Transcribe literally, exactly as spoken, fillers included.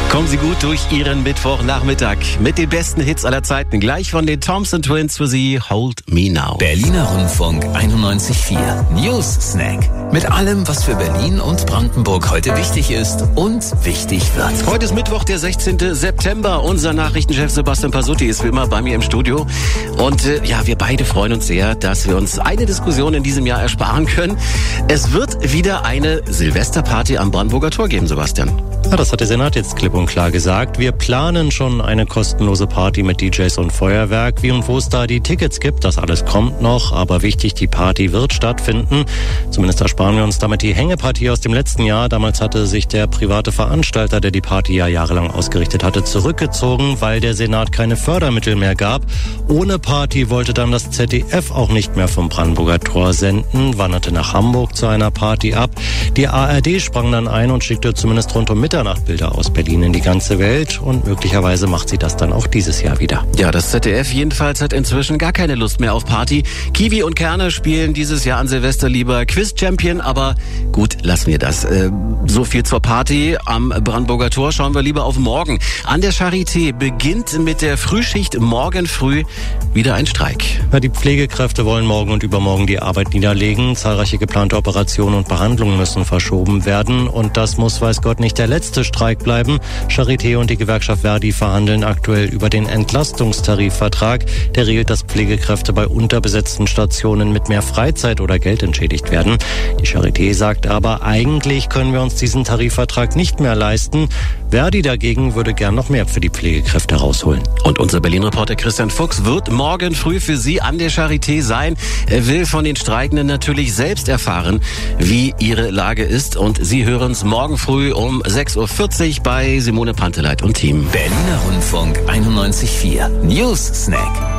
Kommen Sie gut durch Ihren Mittwochnachmittag mit den besten Hits aller Zeiten. Gleich von den Thompson Twins für Sie, Hold Me Now. Berliner Rundfunk einundneunzig Komma vier News Snack. Mit allem, was für Berlin und Brandenburg heute wichtig ist und wichtig wird. Heute ist Mittwoch, der sechzehnten September. Unser Nachrichtenchef Sebastian Pasutti ist wie immer bei mir im Studio. Und äh, ja, wir beide freuen uns sehr, dass wir uns eine Diskussion in diesem Jahr ersparen können. Es wird wieder eine Silvesterparty am Brandenburger Tor geben, Sebastian. Ja, das hat der Senat jetzt klipp und klar gesagt. Wir planen schon eine kostenlose Party mit D Js und Feuerwerk. Wie und wo es da die Tickets gibt, das alles kommt noch. Aber wichtig, die Party wird stattfinden. Zumindest ersparen wir uns damit die Hängepartie aus dem letzten Jahr. Damals hatte sich der private Veranstalter, der die Party ja jahrelang ausgerichtet hatte, zurückgezogen, weil der Senat keine Fördermittel mehr gab. Ohne Party wollte dann das Z D F auch nicht mehr vom Brandenburger Tor senden, wanderte nach Hamburg zu einer Party ab. Die A R D sprang dann ein und schickte zumindest rund um Mitternachtbilder aus Berlin in die ganze Welt, und möglicherweise macht sie das dann auch dieses Jahr wieder. Ja, das Z D F jedenfalls hat inzwischen gar keine Lust mehr auf Party. Kiwi und Kerner spielen dieses Jahr an Silvester lieber Quiz Champion, aber gut, lassen wir das. Äh, so viel zur Party am Brandenburger Tor. Schauen wir lieber auf morgen. An der Charité beginnt mit der Frühschicht morgen früh wieder ein Streik. Ja, die Pflegekräfte wollen morgen und übermorgen die Arbeit niederlegen. Zahlreiche geplante Operationen und Behandlungen müssen verschoben werden, und das muss, weiß Gott, nicht der letzte Streik bleiben. Charité und die Gewerkschaft Verdi verhandeln aktuell über den Entlastungstarifvertrag. Der regelt, dass Pflegekräfte bei unterbesetzten Stationen mit mehr Freizeit oder Geld entschädigt werden. Die Charité sagt aber, eigentlich können wir uns diesen Tarifvertrag nicht mehr leisten. Verdi dagegen würde gern noch mehr für die Pflegekräfte rausholen. Und unser Berlin-Reporter Christian Fuchs wird morgen früh für Sie an der Charité sein. Er will von den Streikenden natürlich selbst erfahren, wie ihre Lage ist. Und Sie hören es morgen früh um sechs Uhr vierzig bei Simone Panteleit und Team. Berliner Rundfunk einundneunzig Komma vier News Snack.